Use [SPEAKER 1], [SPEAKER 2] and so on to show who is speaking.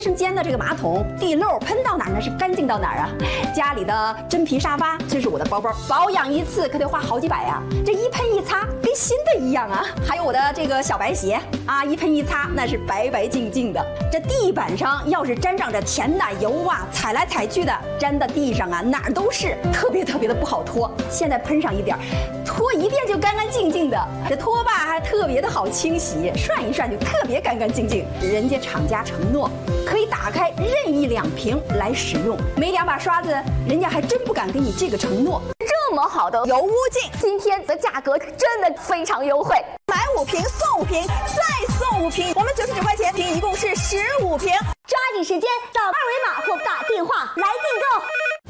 [SPEAKER 1] 卫生间的这个马桶地漏喷到哪儿那是干净到哪儿啊？家里的真皮沙发，这是我的包包，保养一次可得花好几百呀，这一喷一擦跟新的一样啊。还有我的这个小白鞋啊，一喷一擦那是白白净净的。这地板上要是沾上这甜奶油啊，踩来踩去的，粘到地上啊哪儿都是，特别的不好拖。现在喷上一点，拖一遍就干干净净的，这拖把还特别的好清洗，涮一涮就特别干干净净。人家厂家承诺可以打开任意2瓶来使用，没2把刷子，人家还真不敢给你这个承诺。
[SPEAKER 2] 这么好的油污净，今天的价格真的非常优惠，
[SPEAKER 3] 买5瓶送5瓶，再送5瓶，我们99块钱瓶，一共是15瓶。
[SPEAKER 2] 抓紧时间扫2维码或打电话来订购。